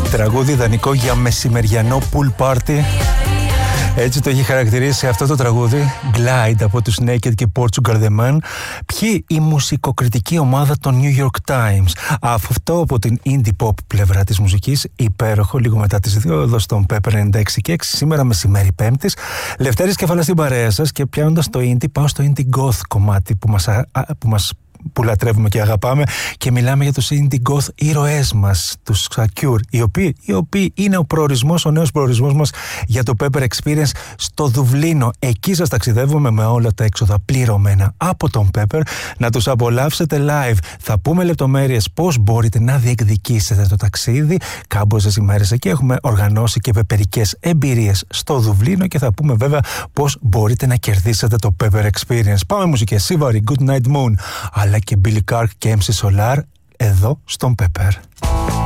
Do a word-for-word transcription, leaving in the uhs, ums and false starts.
Τραγούδι ιδανικό για μεσημεριανό pool party. Έτσι το έχει χαρακτηρίσει αυτό το τραγούδι, Glide από τους Naked και Portugal The Man. Ποιοι? Η μουσικοκριτική ομάδα των New York Times. Αυτό από την indie pop πλευρά της μουσικής, υπέροχο, λίγο μετά τις δύο, εδώ στον Pepper ενενήντα έξι και έξι, σήμερα μεσημέρι Πέμπτης. Λευτέρης Κεφαλάς στην παρέα σας και πιάνοντας το indie, πάω στο indie goth κομμάτι που μας, που μας που λατρεύουμε και αγαπάμε, και μιλάμε για τους indie goth ήρωές μας, τους Cure, οι οποίοι, οι οποίοι είναι ο προορισμός, ο νέος προορισμός μας για το Pepper Experience στο Δουβλίνο. Εκεί σας ταξιδεύουμε με όλα τα έξοδα πληρωμένα από τον Pepper, να τους απολαύσετε live. Θα πούμε λεπτομέρειες πώς μπορείτε να διεκδικήσετε το ταξίδι κάμποσες ημέρες εκεί. Έχουμε οργανώσει και πεπερικές εμπειρίες στο Δουβλίνο και θα πούμε βέβαια πώς μπορείτε να κερδίσετε το Pepper Experience. Πάμε μουσικές. Sivary, Good Night Moon, αλλά και Billy Clark και εμ σι Solar εδώ στον Pepper.